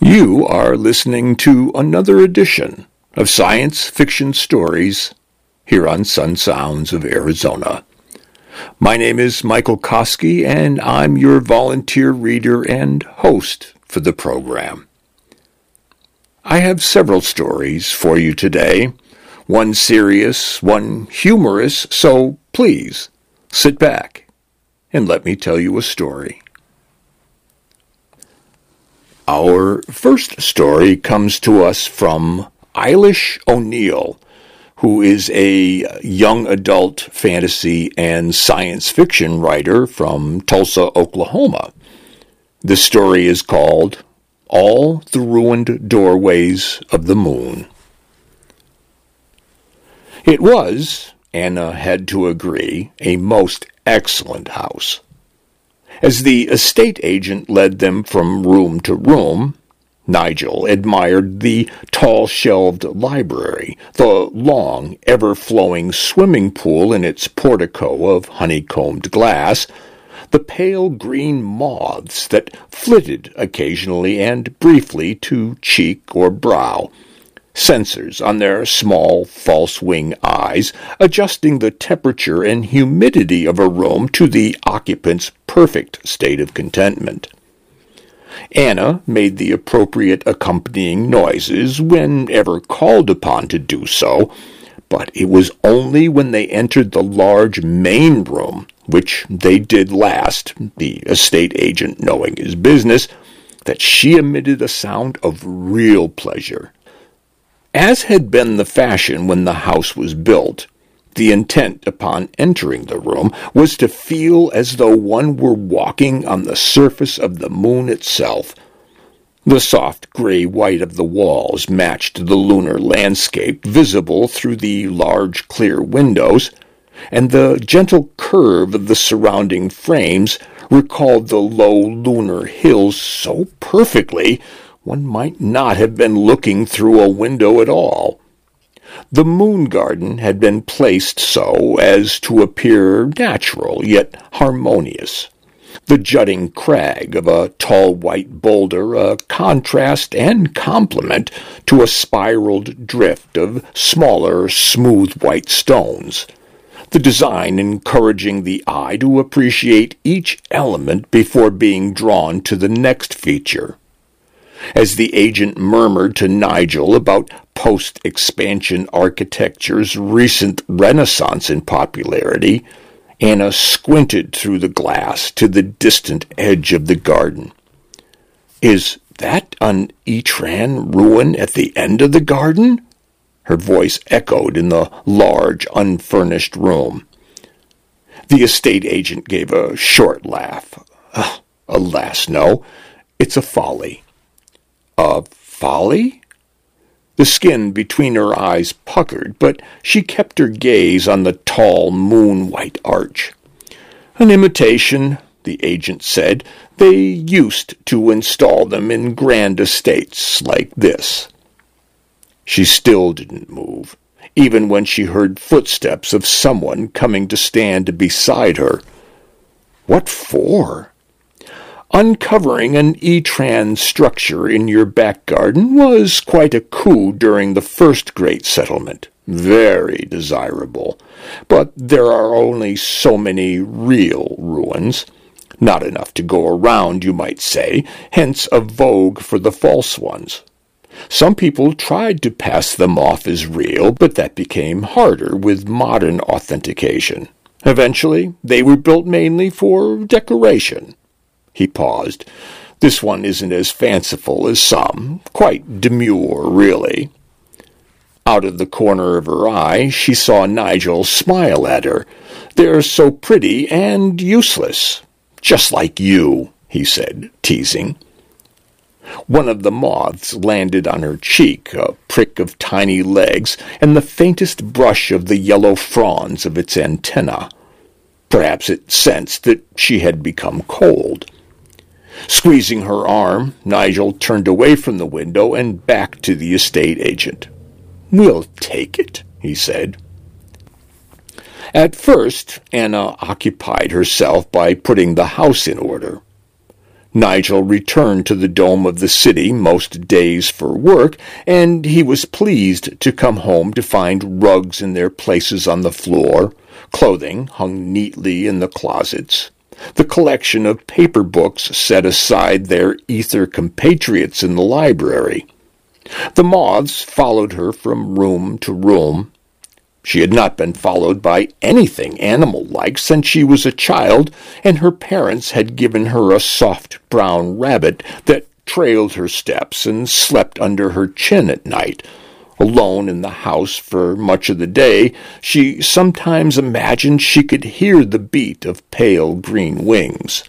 You are listening to another edition of Science Fiction Stories here on Sun Sounds of Arizona. My name is Michael Koski, and I'm your volunteer reader and host for the program. I have several stories for you today, one serious, one humorous, so please sit back and let me tell you a story. Our first story comes to us from Eilish O'Neill, who is a young adult fantasy and science fiction writer from Tulsa, Oklahoma. The story is called All the Ruined Doorways of the Moon. It was, Anna had to agree, a most excellent house. As the estate agent led them from room to room, Nigel admired the tall-shelved library, the long, ever-flowing swimming pool in its portico of honeycombed glass, the pale green moths that flitted occasionally and briefly to cheek or brow, sensors on their small false-wing eyes, adjusting the temperature and humidity of a room to the occupant's perfect state of contentment. Anna made the appropriate accompanying noises whenever called upon to do so, but it was only when they entered the large main room, which they did last, the estate agent knowing his business, that she emitted a sound of real pleasure. As had been the fashion when the house was built, the intent upon entering the room was to feel as though one were walking on the surface of the moon itself. The soft gray-white of the walls matched the lunar landscape visible through the large clear windows, and the gentle curve of the surrounding frames recalled the low lunar hills so perfectly one might not have been looking through a window at all. The moon garden had been placed so as to appear natural, yet harmonious. The jutting crag of a tall white boulder a contrast and complement to a spiraled drift of smaller, smooth white stones, the design encouraging the eye to appreciate each element before being drawn to the next feature. As the agent murmured to Nigel about post-expansion architecture's recent renaissance in popularity, Anna squinted through the glass to the distant edge of the garden. "Is that an Etran ruin at the end of the garden?" Her voice echoed in the large, unfurnished room. The estate agent gave a short laugh. "Alas, no. It's a folly." "A folly?" The skin between her eyes puckered, but she kept her gaze on the tall moon-white arch. "An imitation," the agent said. "They used to install them in grand estates like this." She still didn't move, even when she heard footsteps of someone coming to stand beside her. "What for?" Uncovering an Etran structure in your back garden was quite a coup during the first great settlement. Very desirable. But there are only so many real ruins. Not enough to go around, you might say, hence a vogue for the false ones. Some people tried to pass them off as real, but that became harder with modern authentication. Eventually, they were built mainly for decoration. He paused. "This one isn't as fanciful as some. Quite demure, really." Out of the corner of her eye, she saw Nigel smile at her. "They're so pretty and useless. Just like you," he said, teasing. One of the moths landed on her cheek, a prick of tiny legs, and the faintest brush of the yellow fronds of its antennae. Perhaps it sensed that she had become cold. Squeezing her arm, Nigel turned away from the window and back to the estate agent. "We'll take it," he said. At first, Anna occupied herself by putting the house in order. Nigel returned to the dome of the city most days for work, and he was pleased to come home to find rugs in their places on the floor, clothing hung neatly in the closets, the collection of paper books set aside their ether compatriots in the library. The moths followed her from room to room. She had not been followed by anything animal-like since she was a child, and her parents had given her a soft brown rabbit that trailed her steps and slept under her chin at night. Alone in the house for much of the day, she sometimes imagined she could hear the beat of pale green wings.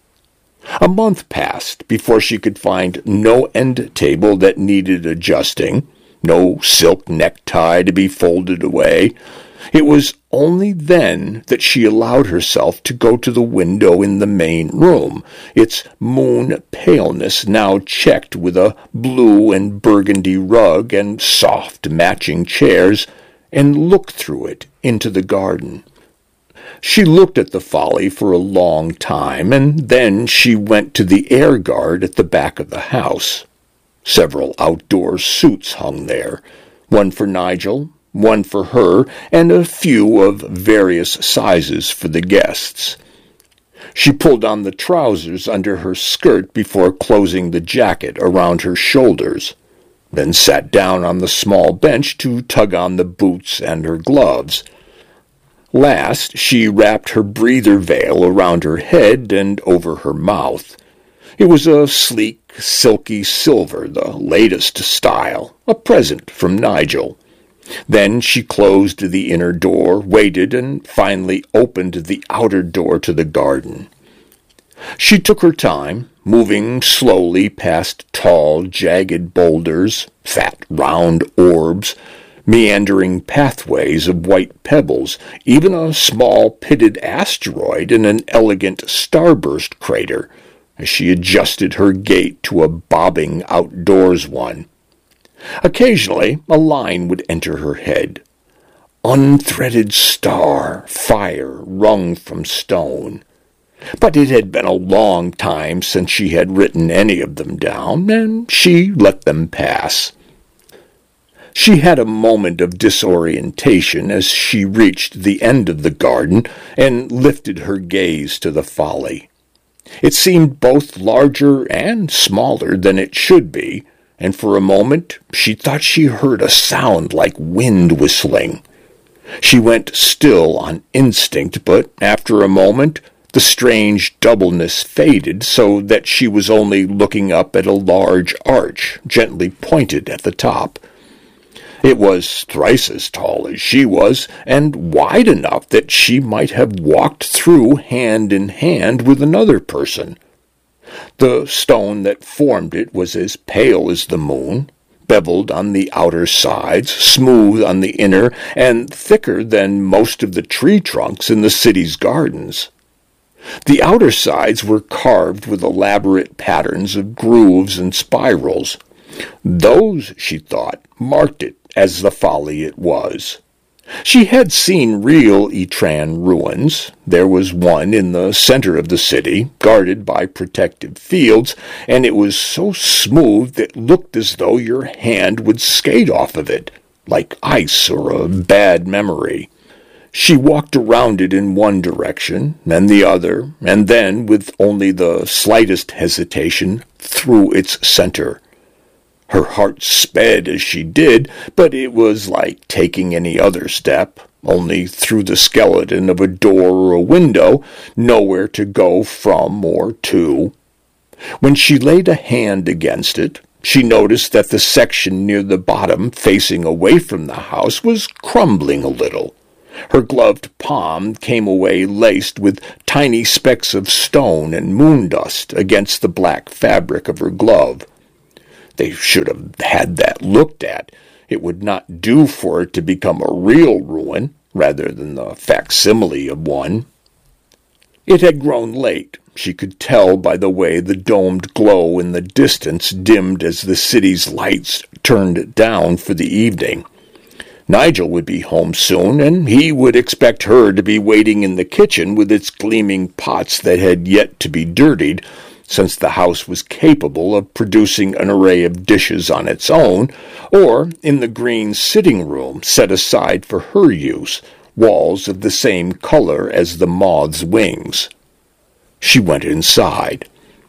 A month passed before she could find no end table that needed adjusting, no silk necktie to be folded away. It was only then that she allowed herself to go to the window in the main room, its moon paleness now checked with a blue and burgundy rug and soft matching chairs, and look through it into the garden. She looked at the folly for a long time, and then she went to the air guard at the back of the house. Several outdoor suits hung there, one for Nigel, one for her, and a few of various sizes for the guests. She pulled on the trousers under her skirt before closing the jacket around her shoulders, then sat down on the small bench to tug on the boots and her gloves. Last, she wrapped her breather veil around her head and over her mouth. It was a sleek, silky silver, the latest style, a present from Nigel. Then she closed the inner door, waited, and finally opened the outer door to the garden. She took her time, moving slowly past tall, jagged boulders, fat, round orbs, meandering pathways of white pebbles, even a small pitted asteroid and an elegant starburst crater, as she adjusted her gait to a bobbing outdoors one. Occasionally a line would enter her head. Unthreaded star, fire wrung from stone. But it had been a long time since she had written any of them down, and she let them pass. She had a moment of disorientation as she reached the end of the garden and lifted her gaze to the folly. It seemed both larger and smaller than it should be, and for a moment she thought she heard a sound like wind whistling. She went still on instinct, but after a moment the strange doubleness faded so that she was only looking up at a large arch gently pointed at the top. It was thrice as tall as she was, and wide enough that she might have walked through hand in hand with another person. The stone that formed it was as pale as the moon, beveled on the outer sides, smooth on the inner, and thicker than most of the tree trunks in the city's gardens. The outer sides were carved with elaborate patterns of grooves and spirals. Those, she thought, marked it as the folly it was. She had seen real Etran ruins. There was one in the center of the city, guarded by protective fields, and it was so smooth it looked as though your hand would skate off of it, like ice or a bad memory. She walked around it in one direction, then the other, and then, with only the slightest hesitation, through its center. Her heart sped as she did, but it was like taking any other step, only through the skeleton of a door or a window, nowhere to go from or to. When she laid a hand against it, she noticed that the section near the bottom, facing away from the house, was crumbling a little. Her gloved palm came away laced with tiny specks of stone and moon dust against the black fabric of her glove. They should have had that looked at. It would not do for it to become a real ruin, rather than the facsimile of one. It had grown late. She could tell by the way the domed glow in the distance dimmed as the city's lights turned down for the evening. Nigel would be home soon, and he would expect her to be waiting in the kitchen with its gleaming pots that had yet to be dirtied, since the house was capable of producing an array of dishes on its own, or in the green sitting room set aside for her use, walls of the same color as the moth's wings. She went inside.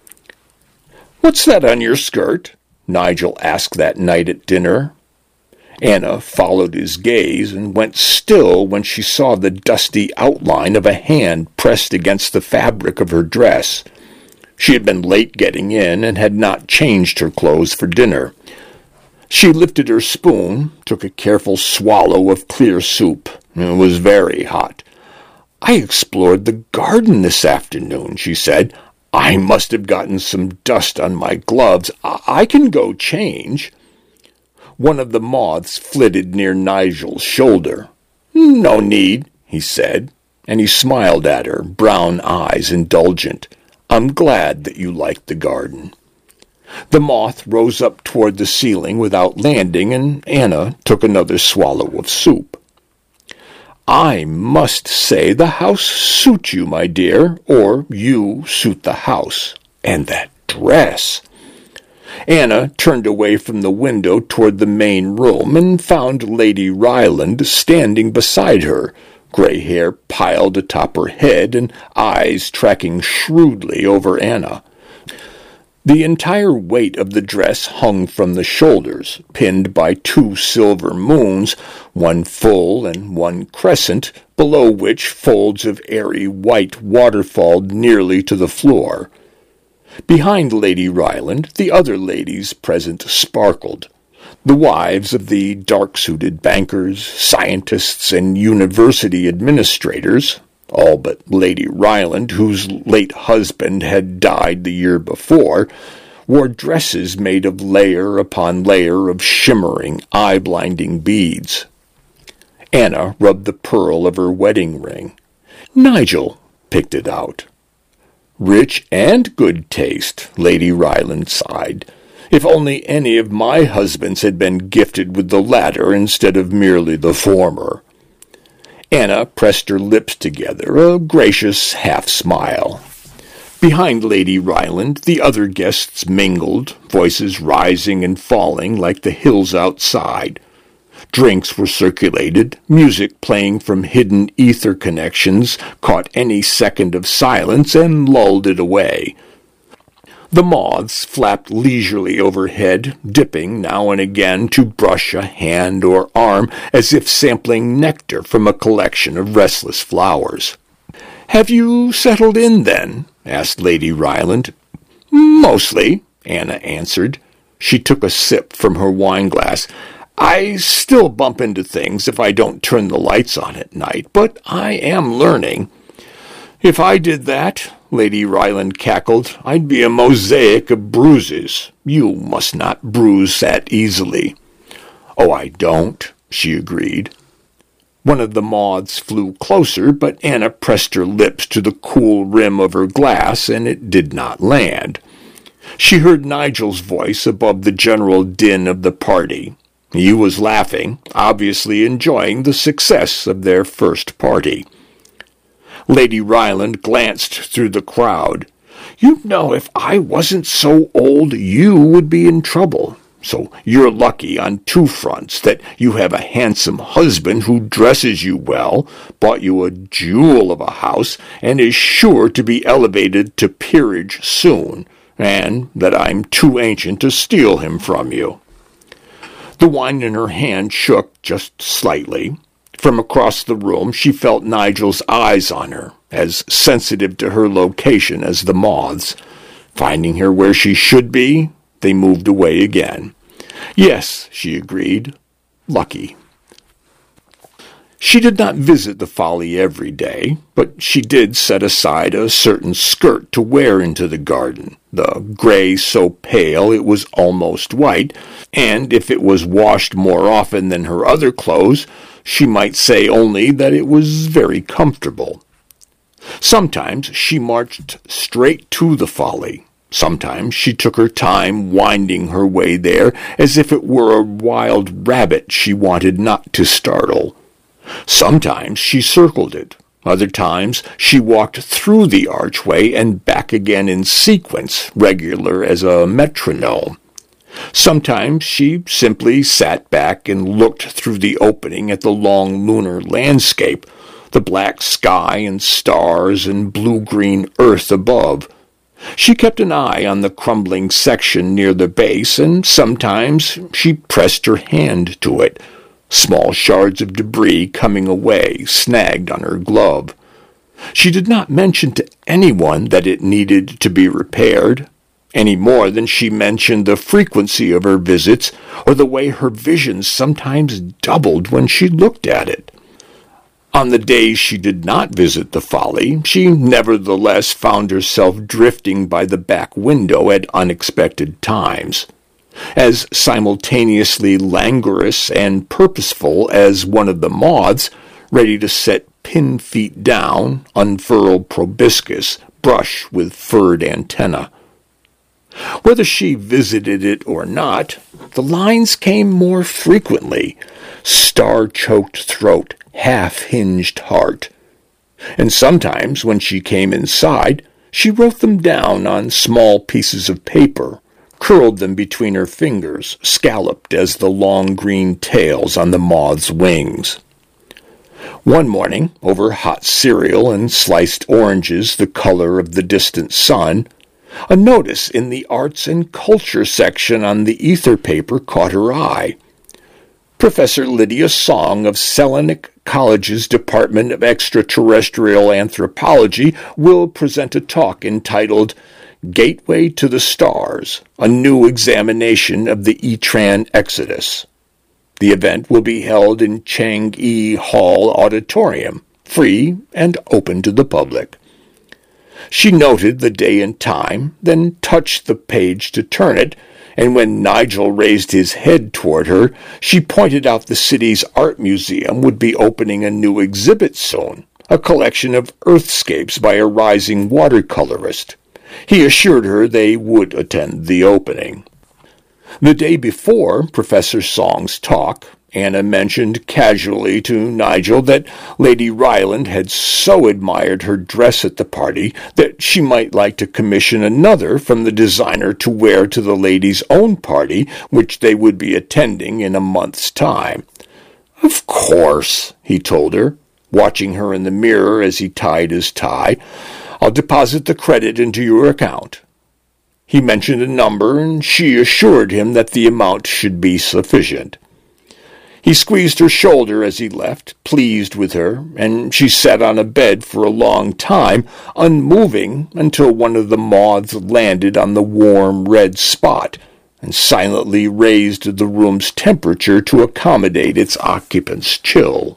"What's that on your skirt?" Nigel asked that night at dinner. Anna followed his gaze and went still when she saw the dusty outline of a hand pressed against the fabric of her dress. She had been late getting in and had not changed her clothes for dinner. She lifted her spoon, took a careful swallow of clear soup. It was very hot. "I explored the garden this afternoon," she said. "I must have gotten some dust on my gloves. I can go change." One of the moths flitted near Nigel's shoulder. "No need," he said, and he smiled at her, brown eyes indulgent. "I'm glad that you liked the garden." The moth rose up toward the ceiling without landing, and Anna took another swallow of soup. "I must say the house suits you, my dear, or you suit the house. And that dress!" Anna turned away from the window toward the main room and found Lady Ryland standing beside her, gray hair piled atop her head and eyes tracking shrewdly over Anna. The entire weight of the dress hung from the shoulders, pinned by 2 silver moons, one full and one crescent, below which folds of airy white waterfalled nearly to the floor. Behind Lady Ryland, the other ladies present sparkled. The wives of the dark-suited bankers, scientists, and university administrators, all but Lady Ryland, whose late husband had died the year before, wore dresses made of layer upon layer of shimmering, eye-blinding beads. Anna rubbed the pearl of her wedding ring. Nigel picked it out. "Rich and good taste," Lady Ryland sighed. "If only any of my husbands had been gifted with the latter instead of merely the former." Anna pressed her lips together, a gracious half-smile. Behind Lady Ryland, the other guests mingled, voices rising and falling like the hills outside. Drinks were circulated, music playing from hidden ether connections caught any second of silence and lulled it away. The moths flapped leisurely overhead, dipping now and again to brush a hand or arm as if sampling nectar from a collection of restless flowers. "Have you settled in, then?" asked Lady Ryland. "Mostly," Anna answered. She took a sip from her wine-glass. "I still bump into things if I don't turn the lights on at night, but I am learning." "If I did that," Lady Ryland cackled, "I'd be a mosaic of bruises. You must not bruise that easily." "Oh, I don't," she agreed. One of the moths flew closer, but Anna pressed her lips to the cool rim of her glass, and it did not land. She heard Nigel's voice above the general din of the party. He was laughing, obviously enjoying the success of their first party. Lady Ryland glanced through the crowd. "You know, if I wasn't so old, you would be in trouble. So you're lucky on 2 fronts, that you have a handsome husband who dresses you well, bought you a jewel of a house, and is sure to be elevated to peerage soon, and that I'm too ancient to steal him from you." The wine in her hand shook just slightly. From across the room she felt Nigel's eyes on her, as sensitive to her location as the moths. Finding her where she should be, they moved away again. "Yes," she agreed. "Lucky." She did not visit the Folly every day, but she did set aside a certain skirt to wear into the garden, the gray so pale it was almost white, and if it was washed more often than her other clothes, she might say only that it was very comfortable. Sometimes she marched straight to the Folly. Sometimes she took her time winding her way there as if it were a wild rabbit she wanted not to startle. Sometimes she circled it, Other times she walked through the archway and back again in sequence, regular as a metronome. Sometimes she simply sat back and looked through the opening at the long lunar landscape, the black sky and stars and blue-green earth above. She kept an eye on the crumbling section near the base, and sometimes she pressed her hand to it, small shards of debris coming away, snagged on her glove. She did not mention to anyone that it needed to be repaired, any more than she mentioned the frequency of her visits or the way her vision sometimes doubled when she looked at it. On the days she did not visit the Folly, she nevertheless found herself drifting by the back window at unexpected times, as simultaneously languorous and purposeful as one of the moths, ready to set pin feet down, unfurl proboscis, brush with furred antenna. Whether she visited it or not, the lines came more frequently: star-choked throat, half-hinged heart. And sometimes, when she came inside, she wrote them down on small pieces of paper, curled them between her fingers, scalloped as the long green tails on the moth's wings. One morning, over hot cereal and sliced oranges the color of the distant sun, a notice in the Arts and Culture section on the ether paper caught her eye. Professor Lydia Song of Selenik College's Department of Extraterrestrial Anthropology will present a talk entitled Gateway to the Stars, a New Examination of the Etran Exodus. The event will be held in Chang-E Hall Auditorium, free and open to the public. She noted the day and time, then touched the page to turn it, and when Nigel raised his head toward her, she pointed out the city's art museum would be opening a new exhibit soon, a collection of earthscapes by a rising watercolorist. He assured her they would attend the opening. The day before Professor Song's talk, Anna mentioned casually to Nigel that Lady Ryland had so admired her dress at the party that she might like to commission another from the designer to wear to the lady's own party, which they would be attending in a month's time. "Of course," he told her, watching her in the mirror as he tied his tie. "I'll deposit the credit into your account." He mentioned a number, and she assured him that the amount should be sufficient. He squeezed her shoulder as he left, pleased with her, and she sat on a bed for a long time, unmoving until one of the moths landed on the warm red spot and silently raised the room's temperature to accommodate its occupant's chill.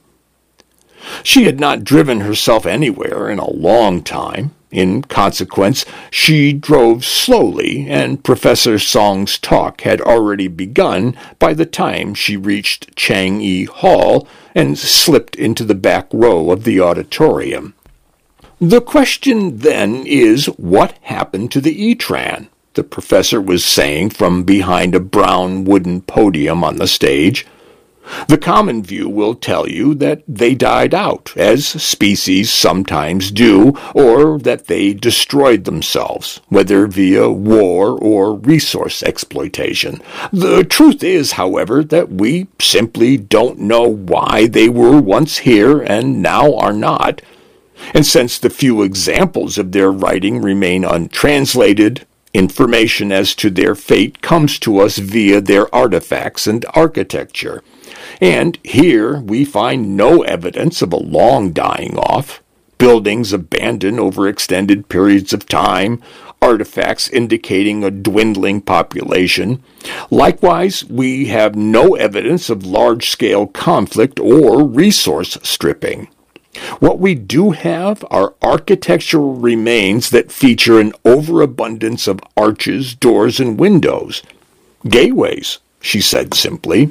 She had not driven herself anywhere in a long time. In consequence, she drove slowly, and Professor Song's talk had already begun by the time she reached Chang-E Hall and slipped into the back row of the auditorium. "The question, then, is what happened to the Etran?" the professor was saying from behind a brown wooden podium on the stage. "The common view will tell you that they died out, as species sometimes do, or that they destroyed themselves, whether via war or resource exploitation. The truth is, however, that we simply don't know why they were once here and now are not. And since the few examples of their writing remain untranslated, information as to their fate comes to us via their artifacts and architecture. And here we find no evidence of a long dying off, buildings abandoned over extended periods of time, artifacts indicating a dwindling population. Likewise, we have no evidence of large-scale conflict or resource stripping. What we do have are architectural remains that feature an overabundance of arches, doors, and windows. Gateways," she said simply.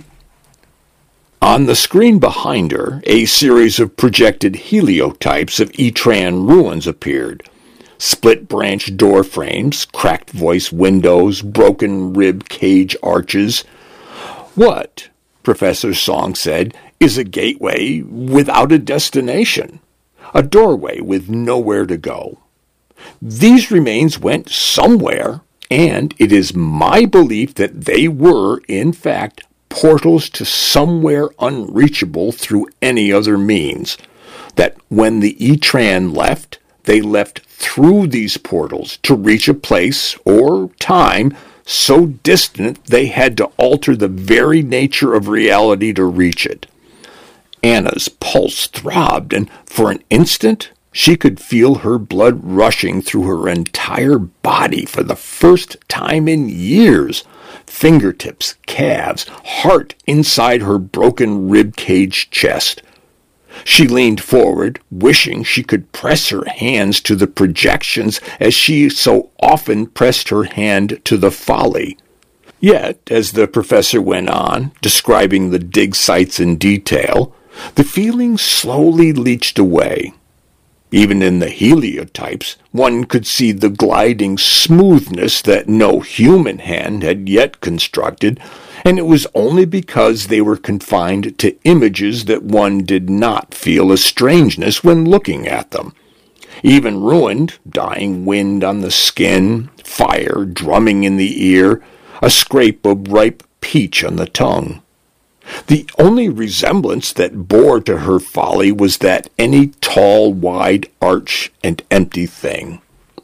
On the screen behind her, a series of projected heliotypes of Etran ruins appeared. Split-branch door frames, cracked voice windows, broken rib cage arches. "What," Professor Song said, "is a gateway without a destination? a doorway with nowhere to go. These remains went somewhere, and it is my belief that they were, in fact, portals to somewhere unreachable through any other means. That when the Etran left, they left through these portals to reach a place or time so distant they had to alter the very nature of reality to reach it. Anna's pulse throbbed, and for an instant she could feel her blood rushing through her entire body for the first time in years. Fingertips, calves, heart inside her broken rib-cage chest. She leaned forward, wishing she could press her hands to the projections as she so often pressed her hand to the folly. Yet, as the professor went on, describing the dig sites in detail, the feeling slowly leached away. Even in the heliotypes, one could see the gliding smoothness that no human hand had yet constructed, and it was only because they were confined to images that one did not feel a strangeness when looking at them. Even ruined, dying wind on the skin, fire drumming in the ear, a scrape of ripe peach on the tongue. The only resemblance that bore to her folly was that any tall, wide arch and empty thing.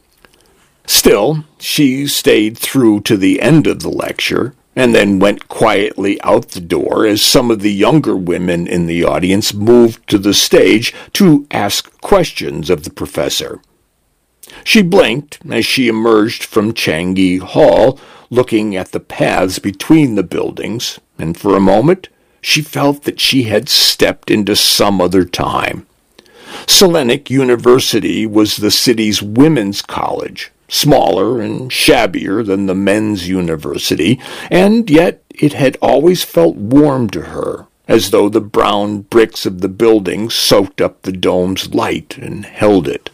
Still, she stayed through to the end of the lecture, and then went quietly out the door as some of the younger women in the audience moved to the stage to ask questions of the professor. She blinked as she emerged from Changi Hall, looking at the paths between the buildings, and for a moment she felt that she had stepped into some other time. Hellenic University was the city's women's college, smaller and shabbier than the men's university, and yet it had always felt warm to her, as though the brown bricks of the building soaked up the dome's light and held it.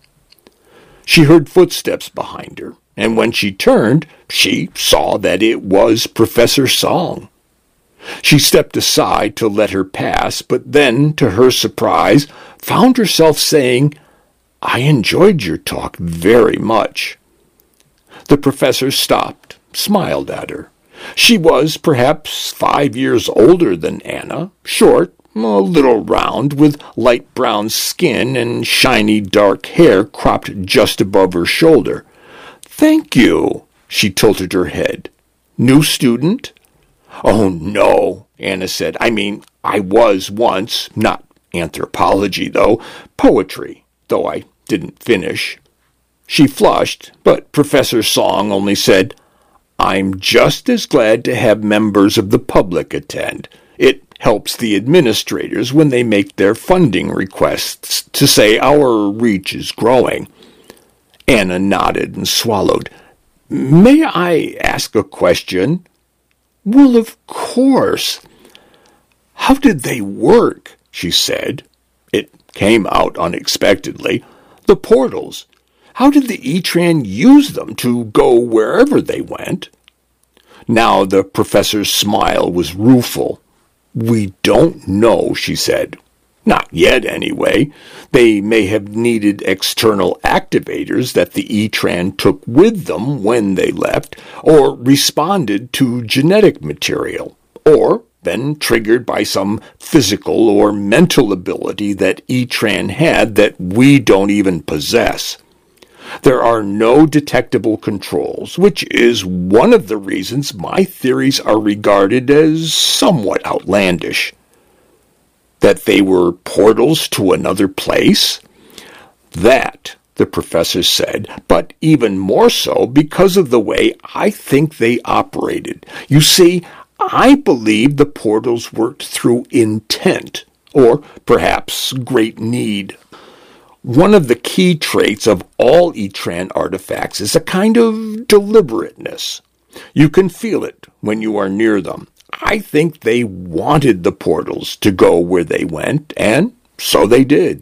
She heard footsteps behind her, and when she turned, she saw that it was Professor Song. She stepped aside to let her pass, but then, to her surprise, found herself saying, "I enjoyed your talk very much." The professor stopped, smiled at her. She was perhaps 5 years older than Anna, short, a little round, with light brown skin and shiny dark hair cropped just above her shoulder. "Thank you," she tilted her head. "New student?" "Oh, no," Anna said. "I mean, I was once. Not anthropology, though. Poetry, though I didn't finish." She flushed, but Professor Song only said, "I'm just as glad to have members of the public attend. It helps the administrators when they make their funding requests to say our reach is growing." Anna nodded and swallowed. "May I ask a question?" "Well, of course." "How did they work?" she said. It came out unexpectedly. "The portals. How did the Etran use them to go wherever they went?" Now the professor's smile was rueful. "We don't know," she said. "Not yet, anyway. They may have needed external activators that the Etran took with them when they left, or responded to genetic material, or been triggered by some physical or mental ability that Etran had that we don't even possess. There are no detectable controls, which is one of the reasons my theories are regarded as somewhat outlandish. That they were portals to another place? That, the professor said, but even more so because of the way I think they operated. You see, I believe the portals worked through intent, or perhaps great need. One of the key traits of all Etran artifacts is a kind of deliberateness. You can feel it when you are near them. I think they wanted the portals to go where they went, and so they did.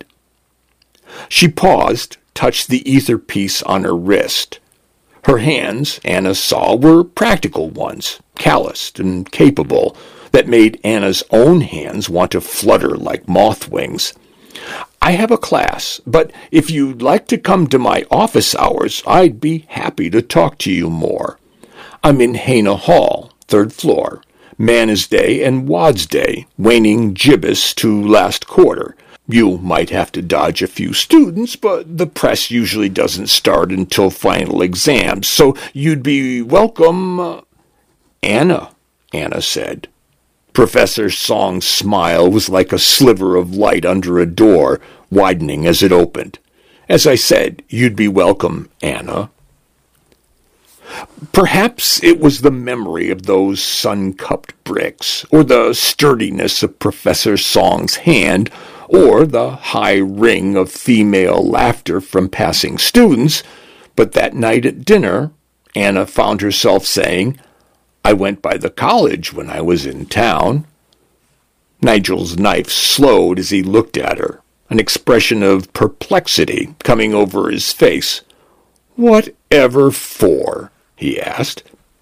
She paused, touched the ether piece on her wrist. Her hands, Anna saw, were practical ones, calloused and capable, that made Anna's own hands want to flutter like moth wings. I have a class, but if you'd like to come to my office hours, I'd be happy to talk to you more. I'm in Hena Hall, 3rd floor. Manna's Day and Wad's Day, waning gibbous to last quarter. You might have to dodge a few students, but the press usually doesn't start until final exams, so you'd be welcome. Anna said. Professor Song's smile was like a sliver of light under a door, widening as it opened. As I said, you'd be welcome, Anna. Perhaps it was the memory of those sun-cupped bricks, or the sturdiness of Professor Song's hand, or the high ring of female laughter from passing students, but that night at dinner, Anna found herself saying, I went by the college when I was in town. Nigel's knife slowed as he looked at her, an expression of perplexity coming over his face. Whatever for? He asked.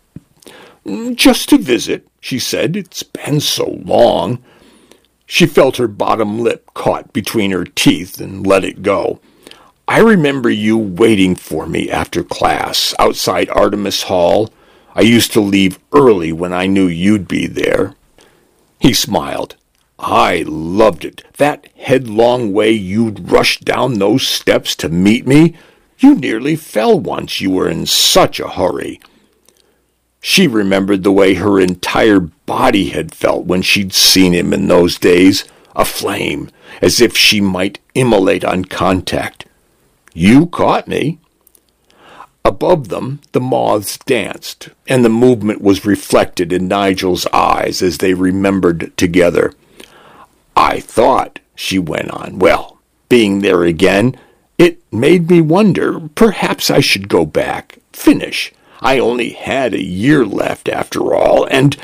Just to visit, she said. It's been so long. She felt her bottom lip caught between her teeth and let it go. I remember you waiting for me after class outside Artemis Hall. I used to leave early when I knew you'd be there. He smiled. I loved it. That headlong way you'd rush down those steps to meet me. You nearly fell once. You were in such a hurry. She remembered the way her entire body had felt when she'd seen him in those days, aflame, as if she might immolate on contact. You caught me. Above them, the moths danced, and the movement was reflected in Nigel's eyes as they remembered together. I thought, she went on, well, being there again, it made me wonder, perhaps I should go back, finish. I only had a year left after all, and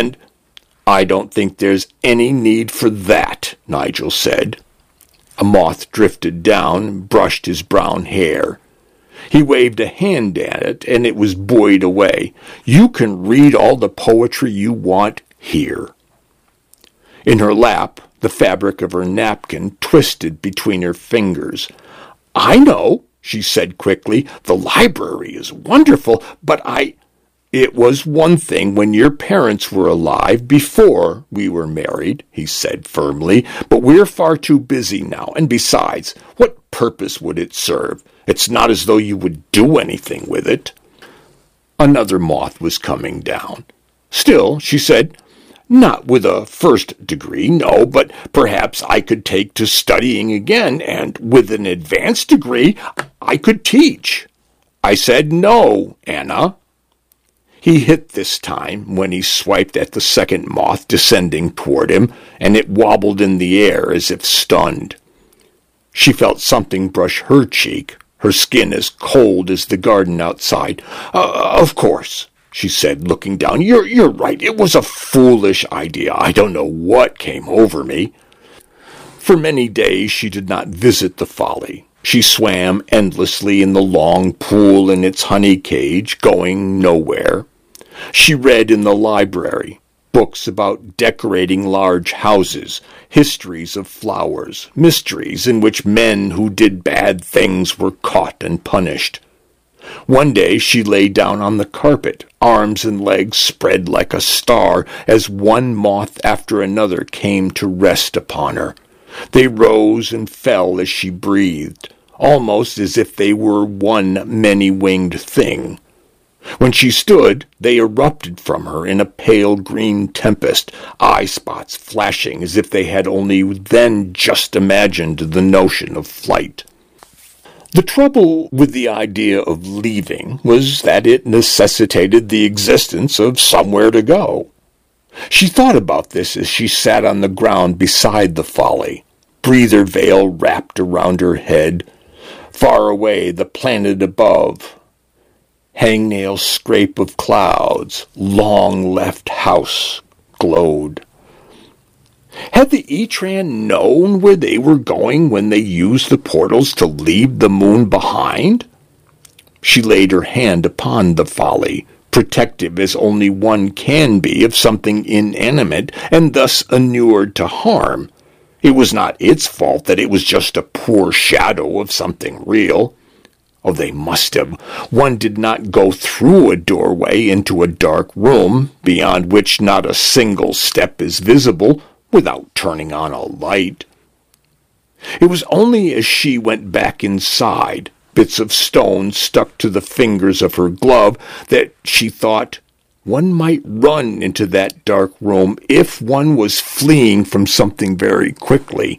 I don't think there's any need for that, Nigel said. A moth drifted down and brushed his brown hair. He waved a hand at it, and it was buoyed away. You can read all the poetry you want here. In her lap, the fabric of her napkin twisted between her fingers. I know, she said quickly. The library is wonderful, but It was one thing when your parents were alive before we were married, he said firmly, but we're far too busy now, and besides, what purpose would it serve? It's not as though you would do anything with it. Another moth was coming down. Still, she said, not with a first degree, no, but perhaps I could take to studying again, and with an advanced degree, I could teach. I said no, Anna. He hit this time when he swiped at the second moth descending toward him, and it wobbled in the air as if stunned. She felt something brush her cheek, her skin as cold as the garden outside. Of course, she said, looking down. You're right. It was a foolish idea. I don't know what came over me. For many days she did not visit the Folly. She swam endlessly in the long pool in its honey cage, going nowhere. She read in the library, books about decorating large houses, histories of flowers, mysteries in which men who did bad things were caught and punished. One day she lay down on the carpet, arms and legs spread like a star, as one moth after another came to rest upon her. They rose and fell as she breathed, almost as if they were one many-winged thing. When she stood, they erupted from her in a pale green tempest, eye-spots flashing as if they had only then just imagined the notion of flight. The trouble with the idea of leaving was that it necessitated the existence of somewhere to go. She thought about this as she sat on the ground beside the Folly, breather veil wrapped around her head. Far away, the planet above, hangnail scrape of clouds, long left house, glowed. Had the Etran known where they were going when they used the portals to leave the moon behind? She laid her hand upon the Folly, protective as only one can be of something inanimate, and thus inured to harm. It was not its fault that it was just a poor shadow of something real. Oh, they must have. One did not go through a doorway into a dark room, beyond which not a single step is visible, without turning on a light. It was only as she went back inside, bits of stone stuck to the fingers of her glove, that she thought one might run into that dark room if one was fleeing from something very quickly.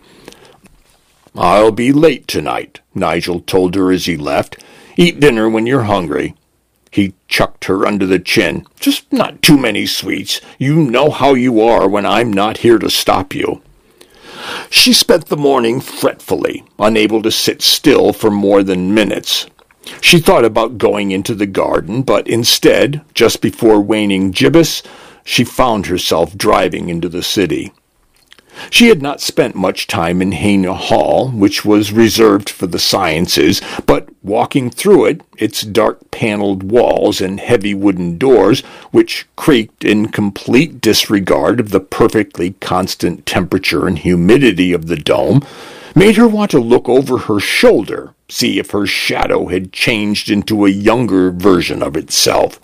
"I'll be late tonight," Nigel told her as he left. "Eat dinner when you're hungry." He chucked her under the chin. "Just not too many sweets. You know how you are when I'm not here to stop you." She spent the morning fretfully, unable to sit still for more than minutes. She thought about going into the garden, but instead, just before waning gibbous, she found herself driving into the city. She had not spent much time in Haina Hall, which was reserved for the sciences, but walking through it, its dark paneled walls and heavy wooden doors, which creaked in complete disregard of the perfectly constant temperature and humidity of the dome, made her want to look over her shoulder, see if her shadow had changed into a younger version of itself.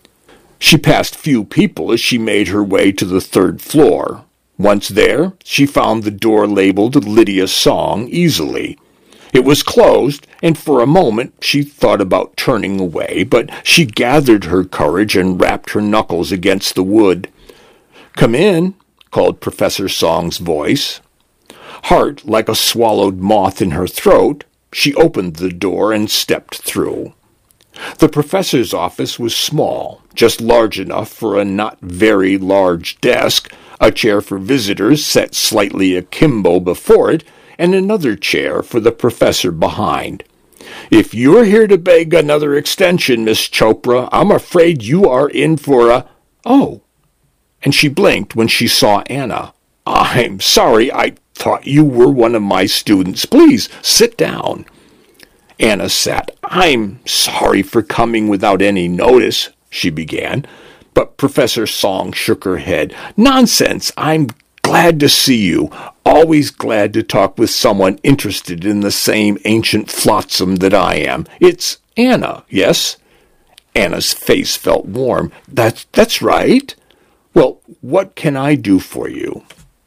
She passed few people as she made her way to the third floor. Once there, she found the door labeled Lydia Song easily. It was closed, and for a moment she thought about turning away, but she gathered her courage and rapped her knuckles against the wood. "Come in," called Professor Song's voice. Heart like a swallowed moth in her throat, she opened the door and stepped through. The professor's office was small, just large enough for a not very large desk, a chair for visitors set slightly akimbo before it, and another chair for the professor behind. "If you're here to beg another extension, Miss Chopra, I'm afraid you are in for a—" "Oh!" And she blinked when she saw Anna. "I'm sorry, I thought you were one of my students. Please, sit down." Anna sat. "I'm sorry for coming without any notice," she began. But Professor Song shook her head. "Nonsense! I'm glad to see you. Always glad to talk with someone interested in the same ancient flotsam that I am. It's Anna, yes?" Anna's face felt warm. That's right. Well, what can I do for you?"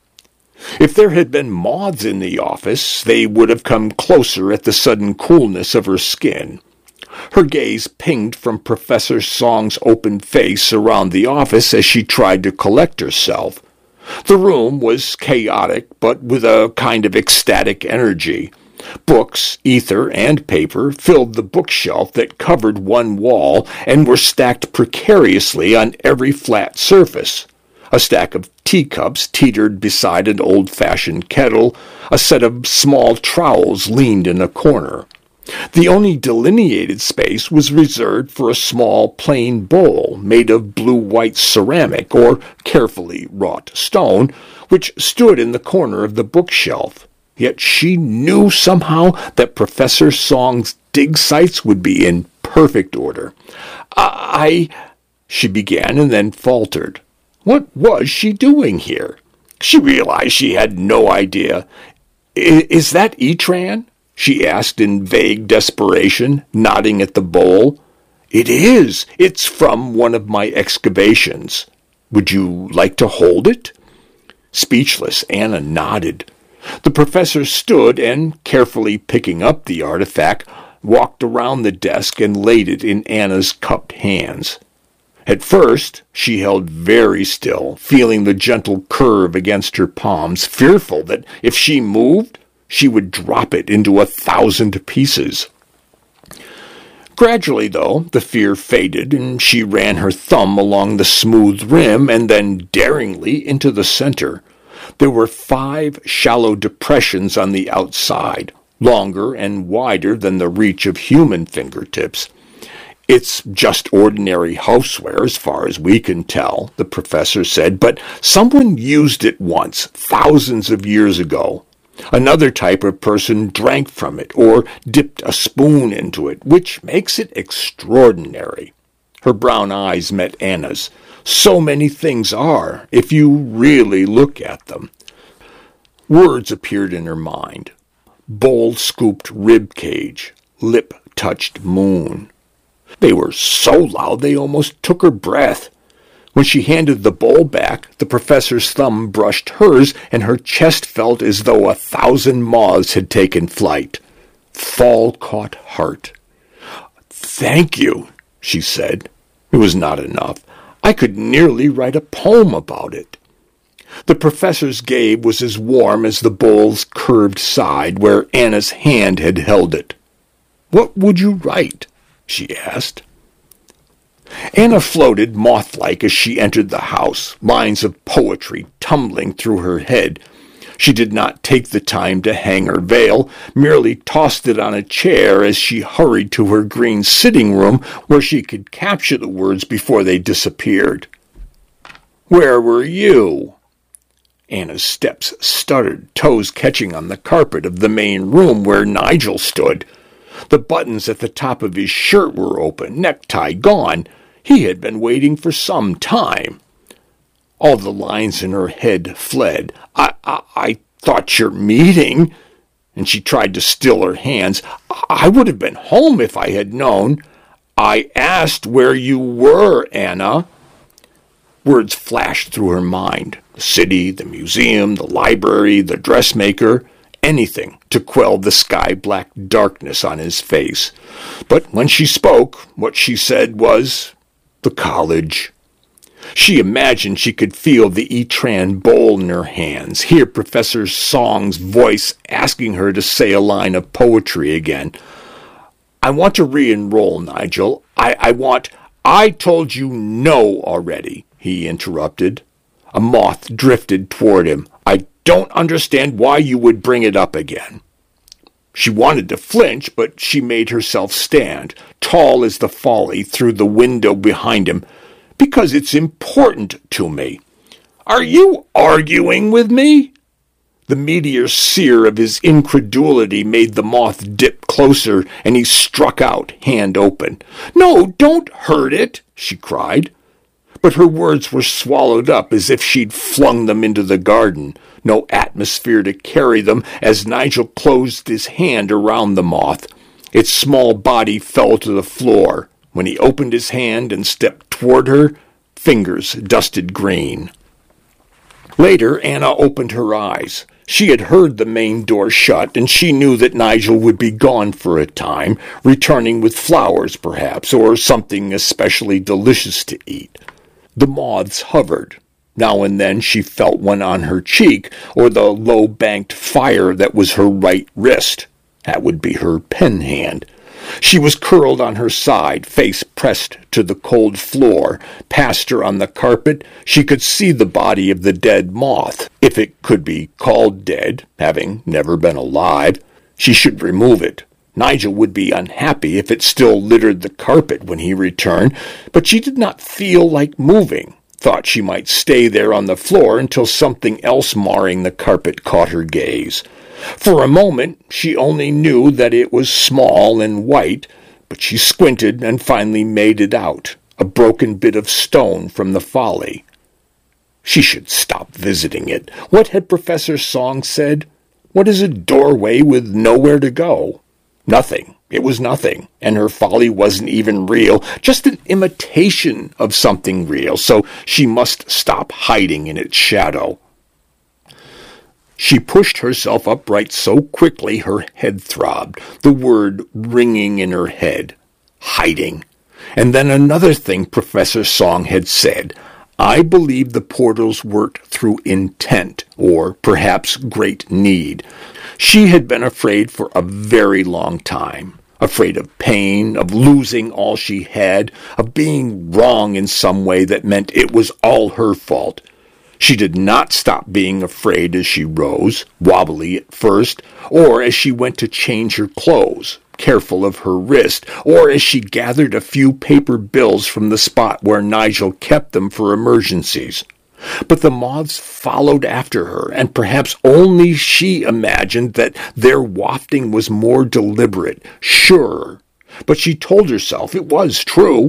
If there had been moths in the office, they would have come closer at the sudden coolness of her skin. Her gaze pinged from Professor Song's open face around the office as she tried to collect herself. The room was chaotic, but with a kind of ecstatic energy. Books, ether, and paper filled the bookshelf that covered one wall and were stacked precariously on every flat surface. A stack of teacups teetered beside an old-fashioned kettle. A set of small trowels leaned in a corner. The only delineated space was reserved for a small plain bowl made of blue-white ceramic or carefully wrought stone, which stood in the corner of the bookshelf. Yet she knew somehow that Professor Song's dig sites would be in perfect order. She began and then faltered. What was she doing here? She realized she had no idea. "Is that Etran?" she asked in vague desperation, nodding at the bowl. "It is. It's from one of my excavations. Would you like to hold it?" Speechless, Anna nodded. The professor stood and, carefully picking up the artifact, walked around the desk and laid it in Anna's cupped hands. At first, she held very still, feeling the gentle curve against her palms, fearful that if she moved, she would drop it into 1,000 pieces. Gradually, though, the fear faded, and she ran her thumb along the smooth rim and then daringly into the center. There were 5 shallow depressions on the outside, longer and wider than the reach of human fingertips. "It's just ordinary houseware as far as we can tell," the professor said, "but someone used it once, thousands of years ago. Another type of person drank from it or dipped a spoon into it, which makes it extraordinary." Her brown eyes met Anna's. "So many things are, if you really look at them." Words appeared in her mind. Bowl-scooped rib cage, lip-touched moon. They were so loud they almost took her breath. When she handed the bowl back, the professor's thumb brushed hers, and her chest felt as though 1,000 moths had taken flight. Fall-caught heart. "Thank you," she said. It was not enough. I could nearly write a poem about it. The professor's gaze was as warm as the bowl's curved side where Anna's hand had held it. "What would you write?" she asked. Anna floated moth-like as she entered the house, lines of poetry tumbling through her head. She did not take the time to hang her veil, merely tossed it on a chair as she hurried to her green sitting room where she could capture the words before they disappeared. "Where were you?" Anna's steps stuttered, toes catching on the carpet of the main room where Nigel stood. The buttons at the top of his shirt were open, necktie gone. He had been waiting for some time. All the lines in her head fled. I thought your meeting," and she tried to still her hands. "I would have been home if I had known. I asked where you were, Anna." Words flashed through her mind. The city, the museum, the library, the dressmaker, anything to quell the sky-black darkness on his face. But when she spoke, what she said was, the college. She imagined she could feel the Etran bowl in her hands, hear Professor Song's voice asking her to say a line of poetry again. "I want to re-enroll, Nigel. I told you no already," he interrupted. A moth drifted toward him. "I don't understand why you would bring it up again." She wanted to flinch, but she made herself stand, tall as the folly, through the window behind him. "Because it's important to me." "Are you arguing with me?" The meteor sear of his incredulity made the moth dip closer, and he struck out, hand open. "No, don't hurt it," she cried. But her words were swallowed up as if she'd flung them into the garden. No atmosphere to carry them as Nigel closed his hand around the moth. Its small body fell to the floor. When he opened his hand and stepped toward her, fingers dusted green. Later, Anna opened her eyes. She had heard the main door shut, and she knew that Nigel would be gone for a time, returning with flowers, perhaps, or something especially delicious to eat. The moths hovered. Now and then she felt one on her cheek, or the low-banked fire that was her right wrist. That would be her pen hand. She was curled on her side, face pressed to the cold floor. Past her on the carpet, she could see the body of the dead moth, if it could be called dead, having never been alive. She should remove it. Nigel would be unhappy if it still littered the carpet when he returned, but she did not feel like moving. Thought she might stay there on the floor until something else marring the carpet caught her gaze. For a moment, she only knew that it was small and white, but she squinted and finally made it out, a broken bit of stone from the folly. She should stop visiting it. What had Professor Song said? What is a doorway with nowhere to go? Nothing. It was nothing, and her folly wasn't even real, just an imitation of something real, so she must stop hiding in its shadow. She pushed herself upright so quickly her head throbbed, the word ringing in her head. Hiding. And then another thing Professor Song had said. I believe the portals worked through intent, or perhaps great need. She had been afraid for a very long time. Afraid of pain, of losing all she had, of being wrong in some way that meant it was all her fault. She did not stop being afraid as she rose, wobbly at first, or as she went to change her clothes, careful of her wrist, or as she gathered a few paper bills from the spot where Nigel kept them for emergencies. But the moths followed after her, and perhaps only she imagined that their wafting was more deliberate, surer. But she told herself it was true.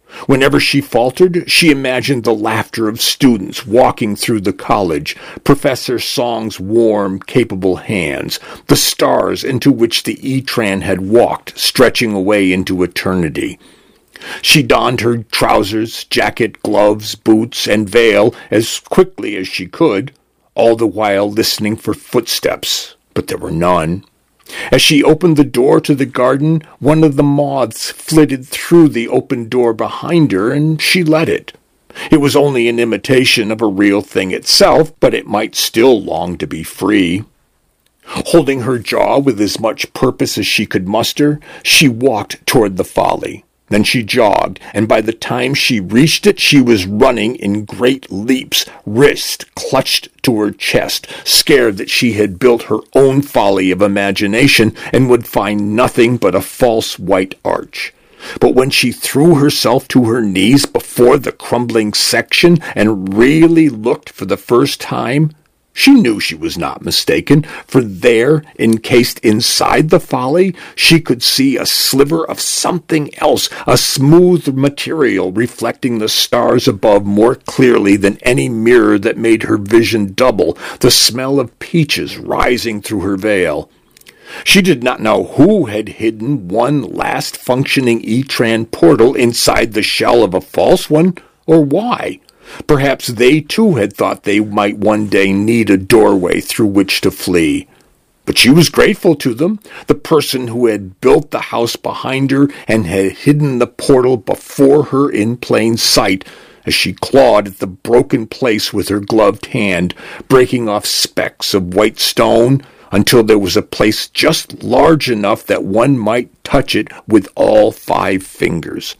Whenever she faltered, she imagined the laughter of students walking through the college, Professor Song's warm, capable hands, the stars into which the E-Tran had walked, stretching away into eternity. She donned her trousers, jacket, gloves, boots, and veil as quickly as she could, all the while listening for footsteps, but there were none. As she opened the door to the garden, one of the moths flitted through the open door behind her, and she let it. It was only an imitation of a real thing itself, but it might still long to be free. Holding her jaw with as much purpose as she could muster, she walked toward the folly. Then she jogged, and by the time she reached it, she was running in great leaps, wrist clutched to her chest, scared that she had built her own folly of imagination and would find nothing but a false white arch. But when she threw herself to her knees before the crumbling section and really looked for the first time, she knew she was not mistaken, for there, encased inside the folly, she could see a sliver of something else, a smooth material reflecting the stars above more clearly than any mirror that made her vision double, the smell of peaches rising through her veil. She did not know who had hidden one last functioning E-Tran portal inside the shell of a false one, or why. Perhaps they too had thought they might one day need a doorway through which to flee. But she was grateful to them, the person who had built the house behind her and had hidden the portal before her in plain sight, as she clawed at the broken place with her gloved hand, breaking off specks of white stone until there was a place just large enough that one might touch it with all 5 fingers.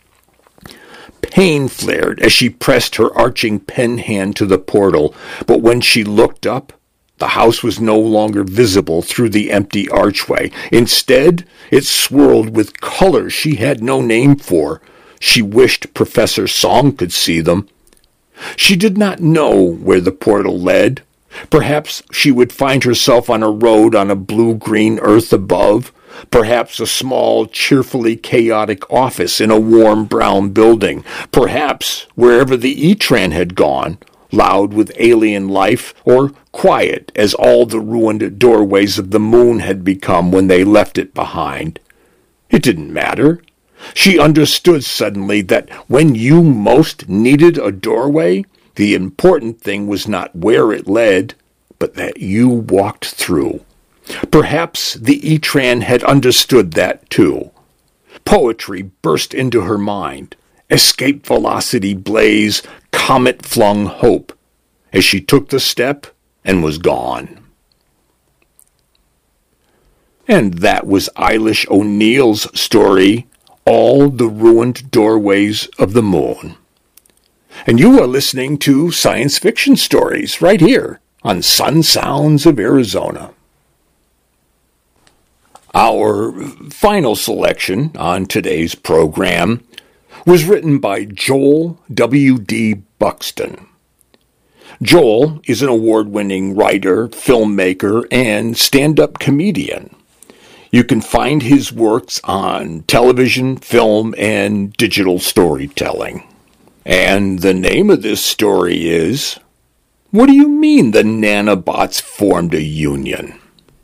Pain flared as she pressed her arching pen hand to the portal, but when she looked up, the house was no longer visible through the empty archway. Instead, it swirled with colors she had no name for. She wished Professor Song could see them. She did not know where the portal led. Perhaps she would find herself on a road on a blue-green earth above. Perhaps a small, cheerfully chaotic office in a warm brown building. Perhaps wherever the E-Tran had gone, loud with alien life, or quiet as all the ruined doorways of the moon had become when they left it behind. It didn't matter. She understood suddenly that when you most needed a doorway, the important thing was not where it led, but that you walked through. Perhaps the E-Tran had understood that too. Poetry burst into her mind. Escape velocity blaze, comet-flung hope, as she took the step and was gone. And that was Eilish O'Neill's story, All the Ruined Doorways of the Moon. And you are listening to Science Fiction Stories right here on Sun Sounds of Arizona. Our final selection on today's program was written by Joel W.D. Buxton. Joel is an award-winning writer, filmmaker, and stand-up comedian. You can find his works on television, film, and digital storytelling. And the name of this story is, What do you mean the nanobots formed a union?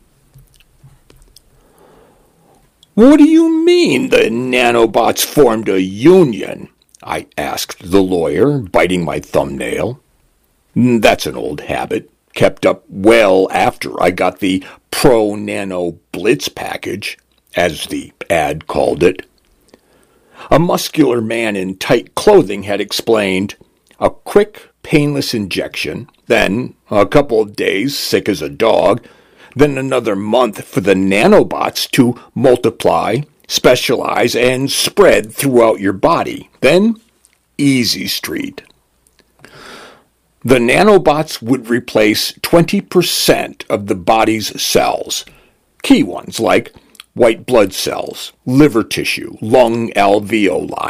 What do you mean the nanobots formed a union? I asked the lawyer, biting my thumbnail. That's an old habit, kept up well after I got the Pro Nano Blitz package, as the ad called it. A muscular man in tight clothing had explained, a quick, painless injection, then a couple of days sick as a dog, then another month for the nanobots to multiply, specialize, and spread throughout your body. Then, easy street. The nanobots would replace 20% of the body's cells, key ones like white blood cells, liver tissue, lung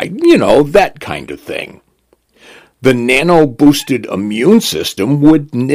alveoli, that kind of thing. The nano-boosted immune system would nip